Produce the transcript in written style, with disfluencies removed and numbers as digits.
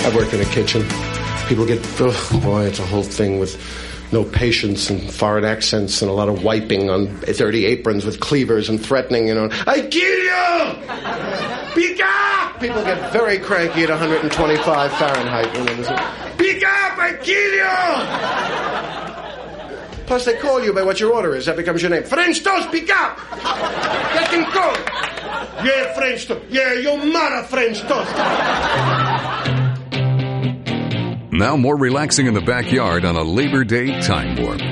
I work in a kitchen. People get, oh boy, it's a whole thing with no patience and foreign accents and a lot of wiping on 30 aprons with cleavers and threatening, I kill you! Pick up! People get very cranky at 125 Fahrenheit. Pick up! I kill you! Plus, they call you by what your order is. That becomes your name. French toast, pick up! Getting cold. Yeah, French toast. Yeah, your mother French toast. Now more relaxing in the backyard on a Labor Day time warp.